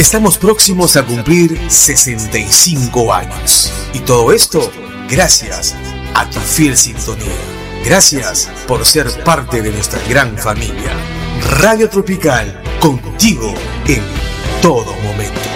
Estamos próximos a cumplir 65 años. Y todo esto gracias a tu fiel sintonía. Gracias por ser parte de nuestra gran familia. Radio Tropical, contigo en todo momento.